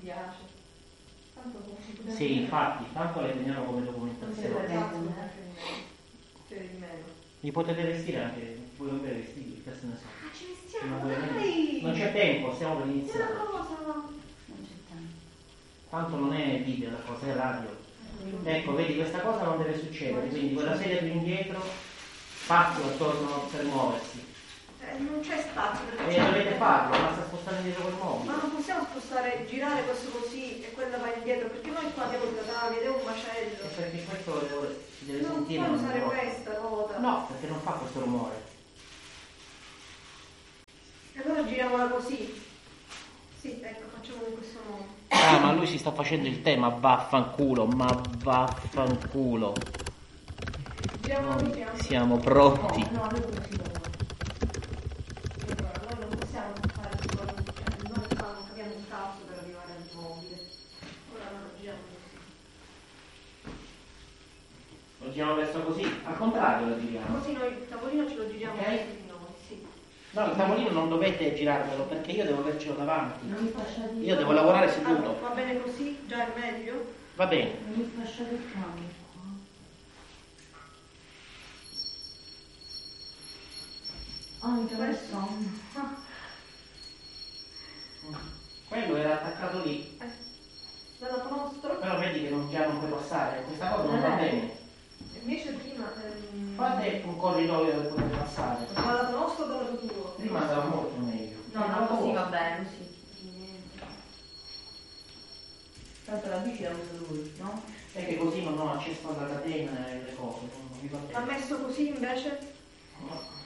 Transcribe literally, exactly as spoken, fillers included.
piace. Tanto può Sì, infatti, tanto le teniamo come documentazione. Per il meno. Li potete vestire anche, voi non avete vestiti, che se ne so. Ah, ci vestiamo, Non, dai! non c'è tempo, stiamo per iniziare. Una cosa! Non c'è tempo. Tanto non è video la cosa, è radio. Ecco, vedi, questa cosa non deve succedere, quindi quella sedia più indietro, spazio attorno per muoversi. Eh, non c'è spazio per E dovete farlo, basta spostare indietro col mobile. Ma non possiamo spostare, girare questo così e quella va indietro, perché noi qua abbiamo i cavalli ed è un macello. E perché questo deve, si deve Non sentire. puoi usare non questa ruota. No, perché non fa questo rumore. E allora giriamola così. Sì, ecco, facciamo in questo modo. Ah, ma lui si sta facendo il tema, vaffanculo, ma vaffanculo. Giriamola Noi così. anche. siamo pronti. No, no, lui così lo vuole. Allora, noi non possiamo fare il giorno, cioè noi qua non capiamo un cazzo per arrivare al mobile. Ora noi lo giriamo così. Lo giriamo verso così, al contrario lo giriamo. Così noi il tavolino ce lo giriamo Ok. verso di noi, sì. No, il tavolino non dovete girarmelo perché io devo avercelo davanti. Non mi fasciate il Io devo lavorare Allora, seduto. va bene così? Già è meglio? Va bene. Non mi fasciate il cambio qua. Ah, mi trovo il sonno. Quello era attaccato lì. Eh, dalla nostra. Però vedi che non, già non puoi passare. Questa cosa non va bene. Invece prima... Ehm, Fate un corridoio dove potete passare. dalla nostra o dalla tua? Prima andava molto meglio. No, no, così va bene, così. Tanto la bici la usa lui, no? È che così non ho accesso alla catena e le cose. Non vi va Ha bene. messo così invece? No.